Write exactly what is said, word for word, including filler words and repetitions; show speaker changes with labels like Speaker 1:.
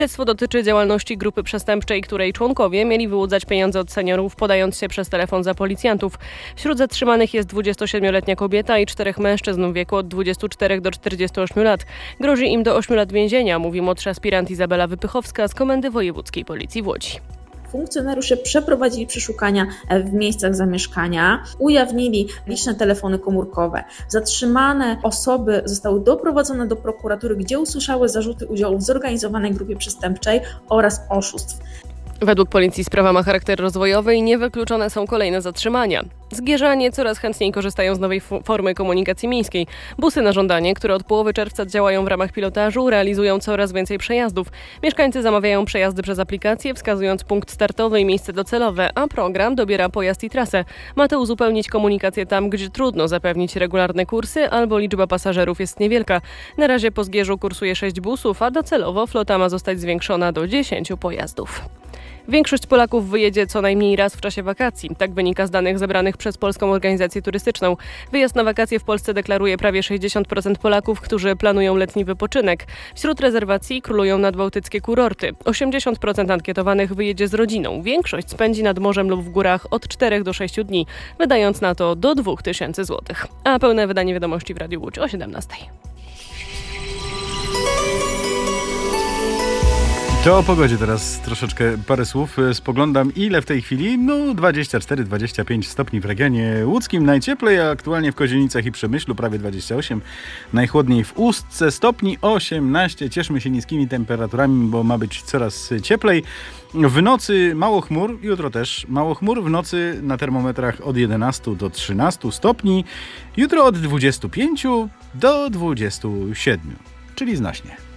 Speaker 1: Śledztwo dotyczy działalności grupy przestępczej, której członkowie mieli wyłudzać pieniądze od seniorów, podając się przez telefon za policjantów. Wśród zatrzymanych jest dwudziestosiedmioletnia kobieta i czterech mężczyzn w wieku od dwudziestu czterech do czterdziestu ośmiu lat. Grozi im do ośmiu lat więzienia, mówi młodszy aspirant Izabela Wypychowska z Komendy Wojewódzkiej Policji w Łodzi.
Speaker 2: Funkcjonariusze przeprowadzili przeszukania w miejscach zamieszkania, ujawnili liczne telefony komórkowe. Zatrzymane osoby zostały doprowadzone do prokuratury, gdzie usłyszały zarzuty udziału w zorganizowanej grupie przestępczej oraz oszustw.
Speaker 1: Według policji sprawa ma charakter rozwojowy i niewykluczone są kolejne zatrzymania. Zgierzanie coraz chętniej korzystają z nowej f- formy komunikacji miejskiej. Busy na żądanie, które od połowy czerwca działają w ramach pilotażu, realizują coraz więcej przejazdów. Mieszkańcy zamawiają przejazdy przez aplikację, wskazując punkt startowy i miejsce docelowe, a program dobiera pojazd i trasę. Ma to uzupełnić komunikację tam, gdzie trudno zapewnić regularne kursy albo liczba pasażerów jest niewielka. Na razie po Zgierzu kursuje sześć busów, a docelowo flota ma zostać zwiększona do dziesięciu pojazdów. Większość Polaków wyjedzie co najmniej raz w czasie wakacji. Tak wynika z danych zebranych przez Polską Organizację Turystyczną. Wyjazd na wakacje w Polsce deklaruje prawie sześćdziesiąt procent Polaków, którzy planują letni wypoczynek. Wśród rezerwacji królują nadbałtyckie kurorty. osiemdziesiąt procent ankietowanych wyjedzie z rodziną. Większość spędzi nad morzem lub w górach od czterech do sześciu dni, wydając na to do dwóch tysięcy złotych. A pełne wydanie wiadomości w Radiu Łódź o siedemnastej.
Speaker 3: To o pogodzie teraz troszeczkę parę słów. Spoglądam, ile w tej chwili? No dwadzieścia cztery dwadzieścia pięć stopni w regionie łódzkim. Najcieplej, a aktualnie w Kozienicach i Przemyślu prawie dwadzieścia osiem. Najchłodniej w Ustce stopni osiemnaście. Cieszmy się niskimi temperaturami, bo ma być coraz cieplej. W nocy mało chmur, jutro też mało chmur. W nocy na termometrach od jedenastu do trzynastu stopni. Jutro od dwudziestu pięciu do dwudziestu siedmiu, czyli znośnie.